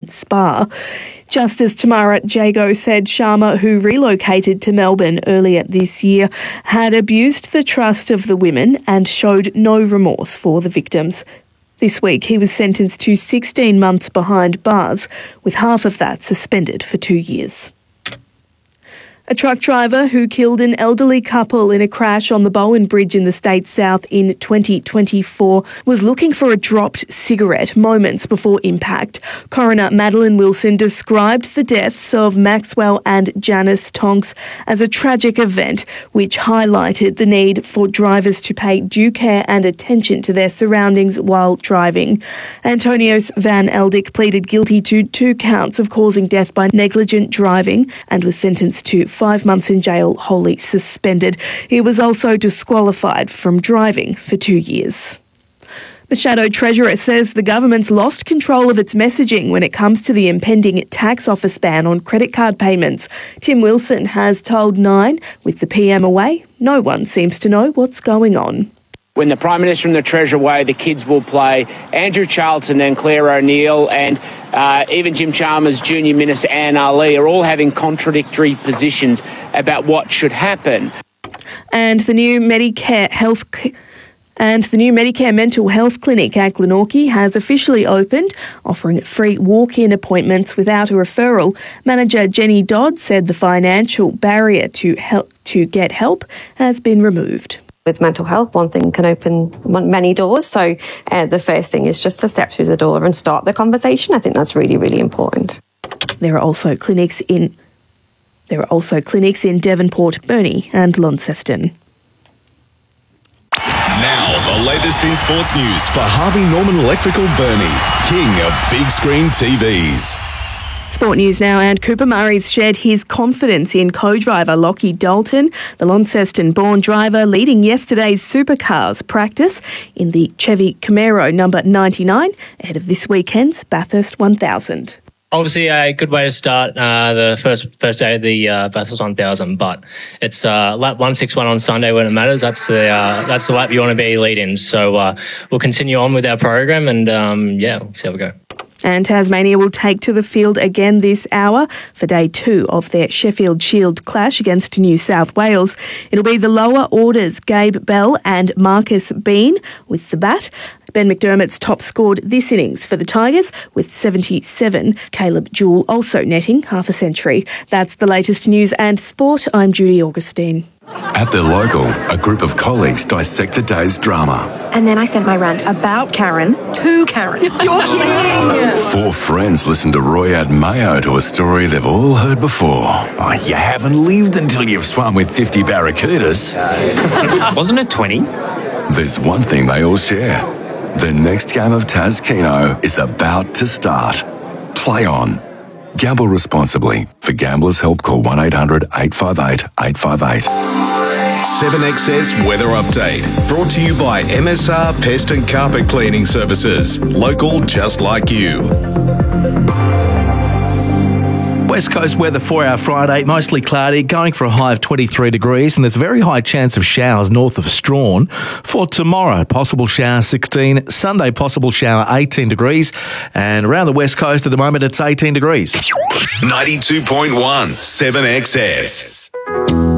Med Spa. Justice Tamara Jago said Sharma, who relocated to Melbourne earlier this year, had abused the trust of the women and showed no remorse for the victims. This week, he was sentenced to 16 months behind bars, with half of that suspended for 2 years. A truck driver who killed an elderly couple in a crash on the Bowen Bridge in the state's south in 2024 was looking for a dropped cigarette moments before impact. Coroner Madeline Wilson described the deaths of Maxwell and Janice Tonks as a tragic event, which highlighted the need for drivers to pay due care and attention to their surroundings while driving. Antonios Van Eldik pleaded guilty to 2 counts of causing death by negligent driving and was sentenced to 5 months in jail, wholly suspended. He was also disqualified from driving for 2 years. The Shadow Treasurer says the government's lost control of its messaging when it comes to the impending tax office ban on credit card payments. Tim Wilson has told Nine, with the PM away, no one seems to know what's going on. When the Prime Minister and the Treasurer away, the kids will play. Andrew Charlton and Claire O'Neill and even Jim Chalmers, Junior Minister Anne Ali are all having contradictory positions about what should happen. And the new Medicare mental health clinic at Glenorchy has officially opened, offering free walk-in appointments without a referral. Manager Jenny Dodd said the financial barrier to get help has been removed. With mental health, one thing can open many doors. So the first thing is just to step through the door and start the conversation. I think that's really, really important. There are also clinics in Devonport, Burnie and Launceston. Now, the latest in sports news for Harvey Norman Electrical Burnie, king of big screen TVs. Sport news now, and Cooper Murray's shared his confidence in co-driver Lockie Dalton, the Launceston-born driver leading yesterday's supercars practice in the Chevy Camaro number 99 ahead of this weekend's Bathurst 1000. Obviously, a good way to start the first day of the Bathurst 1000, but it's lap 161 on Sunday when it matters. That's the lap you want to be leading. So we'll continue on with our program, and we'll see how we go. And Tasmania will take to the field again this hour for day 2 of their Sheffield Shield clash against New South Wales. It'll be the lower orders, Gabe Bell and Marcus Bean with the bat. Ben McDermott's top scored this innings for the Tigers with 77. Caleb Jewell also netting half a century. That's the latest news and sport. I'm Judy Augustine. At their local, a group of colleagues dissect the day's drama. And then I sent my rant about Karen to Karen. You're kidding! 4 friends listen to Roy add mayo to a story they've all heard before. Oh, you haven't lived until you've swum with 50 barracudas. Wasn't it 20? There's one thing they all share. The next game of Tas Keno is about to start. Play on. Gamble responsibly. For Gamblers' Help, call 1-800-858-858. 7XS Weather Update. Brought to you by MSR Pest and Carpet Cleaning Services. Local just like you. West Coast weather for our Friday, mostly cloudy, going for a high of 23 degrees, and there's a very high chance of showers north of Strawn. For tomorrow, possible shower 16, Sunday possible shower 18 degrees, and around the West Coast at the moment it's 18 degrees. 92.1 7XS.